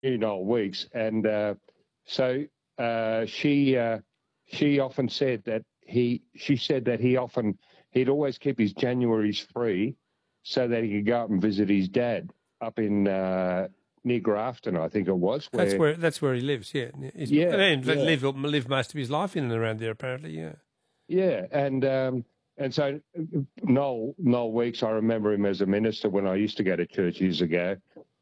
knew Noel Weeks, and so she often said that he'd always keep his Januaries free so that he could go up and visit his dad up in near Grafton, I think it was. That's where he lives. Yeah, lived most of his life in and around there. Apparently, yeah. Yeah, and so Noel Weeks, I remember him as a minister when I used to go to church years ago,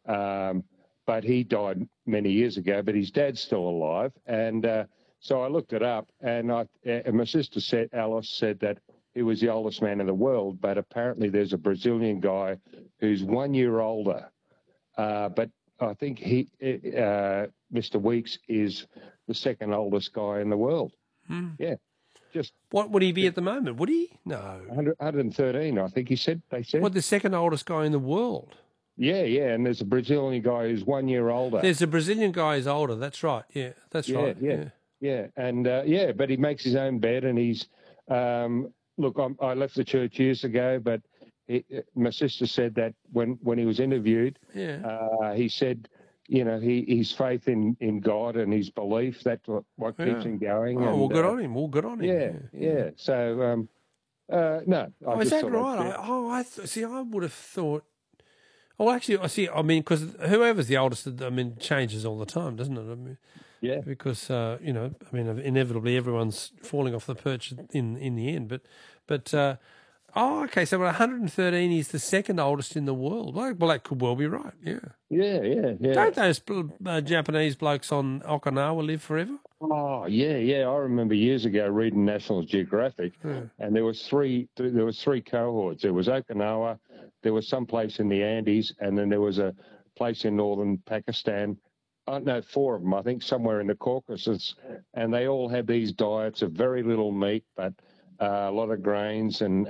but he died many years ago. But his dad's still alive, and so I looked it up, and my sister Alice said that he was the oldest man in the world, but apparently there's a Brazilian guy who's 1 year older, but I think Mr. Weeks is the second oldest guy in the world. Yeah. What would he be at the moment? Would he? No. 113, I think they said. What, the second oldest guy in the world? Yeah, and there's a Brazilian guy who's 1 year older. There's a Brazilian guy who's older, that's right. Yeah, that's right. Yeah. And, but he makes his own bed, and he's, look, I left the church years ago, but my sister said that when he was interviewed, he said, his faith in God and his belief, that's what keeps him going. Oh, well, good on him. Well, good on him. Yeah. So, no. Is that right? I would have thought. Well, actually, because whoever's the oldest, changes all the time, doesn't it? Yeah. Because, inevitably everyone's falling off the perch in the end. But okay, so 113 is the second oldest in the world. Well, that could well be right, yeah. Yeah. Don't those Japanese blokes on Okinawa live forever? Oh, yeah. I remember years ago reading National Geographic, and there was three cohorts. There was Okinawa, there was some place in the Andes, and then there was a place in northern Pakistan. No, four of them, I think, somewhere in the Caucasus, and they all had these diets of very little meat, but a lot of grains, and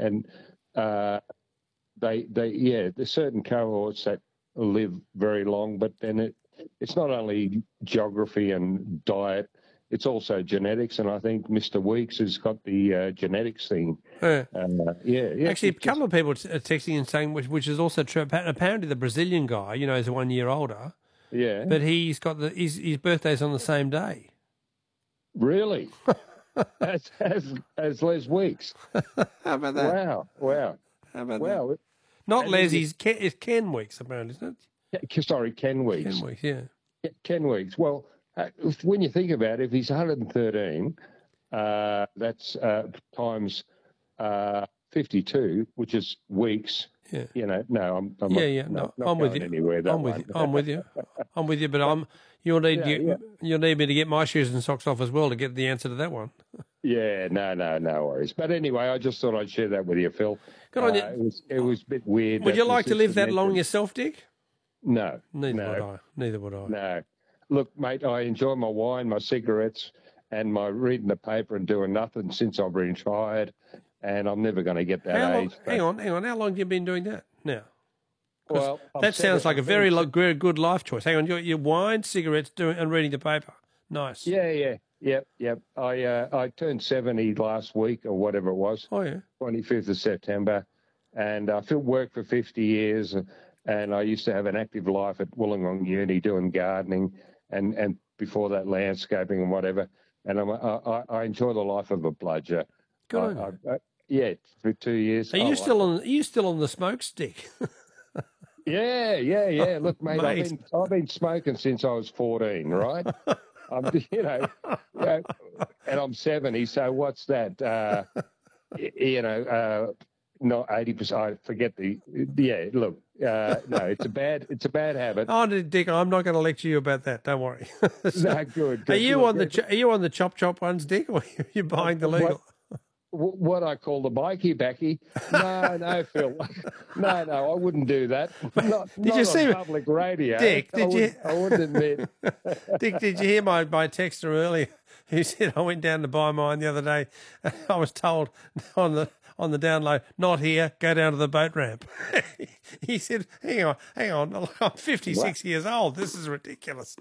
there's certain cohorts that live very long, but then it's not only geography and diet, it's also genetics, and I think Mr. Weeks has got the genetics thing. Actually, a couple of people are texting and saying, which is also true. Apparently, the Brazilian guy, is 1 year older. Yeah, but he's got his birthday's on the same day. Really? as Les Weeks. How about that? Wow. How about that? Not Les, it's Ken Weeks, apparently, isn't it? Sorry, Ken Weeks. Ken Weeks, yeah. Ken Weeks. Well, when you think about it, if he's 113, that's times 52, which is weeks. Yeah. No, I'm not I'm with you. Anywhere that I'm with you. I'm with you, but you'll need me to get my shoes and socks off as well to get the answer to that one. Yeah, no worries. But anyway, I just thought I'd share that with you, Phil. Good on you. It was a bit weird. Would you like to live that long yourself, Dick? No. Neither would I. No. Look, mate, I enjoy my wine, my cigarettes, and my reading the paper and doing nothing since I've retired. And I'm never going to get that age. Hang on. How long have you been doing that now? Well, that sounds like a very good life choice. Hang on, your wine, cigarettes, and reading the paper. Nice. Yeah. Yep. I turned 70 last week or whatever it was. Oh, yeah. 25th of September. And I worked for 50 years, and I used to have an active life at Wollongong Uni doing gardening and before that landscaping and whatever. And I enjoy the life of a bludger. Good. For 2 years. Are you still on the smoke stick? Yeah. Look, mate, I've been smoking since I was 14, right? And I'm 70. So what's that? Not 80%. I forget the. Yeah, look. No, it's a bad habit. Oh, Dick, I'm not going to lecture you about that. Don't worry. No, good. Are you on the chop ones, Dick, or are you buying the legal? What I call the bikey backy. No, Phil. No, I wouldn't do that. Did you see public radio? Dick, I wouldn't admit. Dick, did you hear my texter earlier? He said I went down to buy mine the other day. I was told on the download, not here, go down to the boat ramp. He said, hang on, I'm 56 years old. This is ridiculous.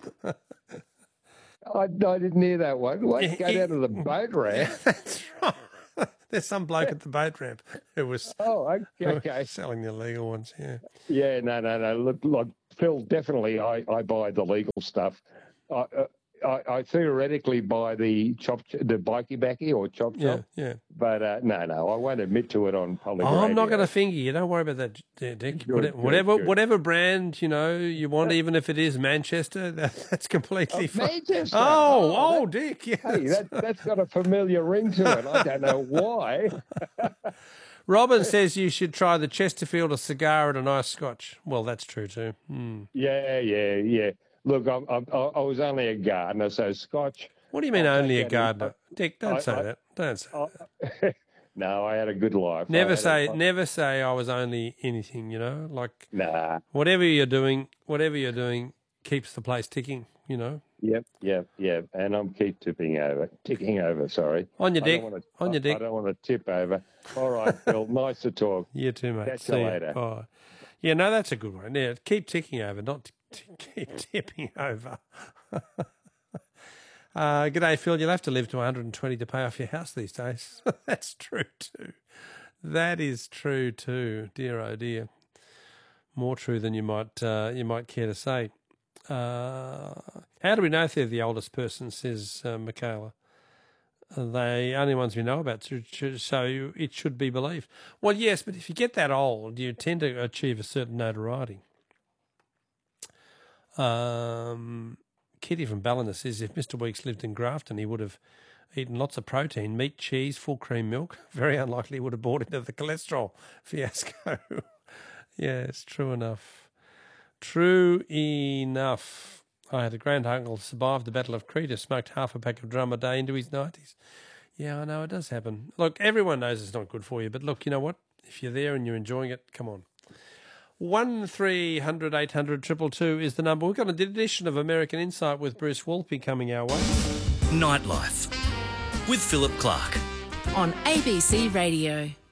I didn't hear that one. Go down to the boat ramp? That's right. There's some bloke at the boat ramp who was okay. selling the illegal ones, yeah. Yeah, no. Look, like Phil, definitely I buy the legal stuff. I theoretically buy the bikie backy or chop chop. Yeah. But no, I won't admit to it on public radio. I'm not going to finger you. Don't worry about that, Dick. Good. Whatever brand you want, even if it is Manchester, that's completely fine. Manchester. Oh, Dick. Yes. Hey, that's got a familiar ring to it. I don't know why. Robin says you should try the Chesterfield, a cigar and a nice scotch. Well, that's true too. Yeah. Look, I was only a gardener, so scotch. What do you mean only a gardener? Dick, don't say that. Don't say that. No, I had a good life. Never say I was only anything, like Nah. whatever you're doing keeps the place ticking, Yep. And I'm ticking over, sorry. On your dick. I don't want to tip over. All right, Phil, nice to talk. You too, mate. Catch See you ya. later. Bye. Yeah, no, that's a good one. Yeah, keep ticking over, not keep tipping over. G'day, Phil. You'll have to live to 120 to pay off your house these days. That's true too. That is true too. Dear, oh dear. More true than you might care to say. How do we know if they're the oldest person, says Michaela? They only ones we know about, so it should be believed. Well, yes, but if you get that old, you tend to achieve a certain notoriety. Kitty from Ballina says if Mr. Weeks lived in Grafton, he would have eaten lots of protein, meat, cheese, full cream milk. Very unlikely he would have bought into the cholesterol fiasco. Yeah, it's true enough. True enough. I had a granduncle survive the Battle of Crete, smoked half a pack of drum a day into his 90s. Yeah, I know, it does happen. Look, everyone knows it's not good for you, but look, you know what? If you're there and you're enjoying it, come on. 1300 800 222 is the number. We've got an edition of American Insight with Bruce Wolpe coming our way. Nightlife with Philip Clark on ABC Radio.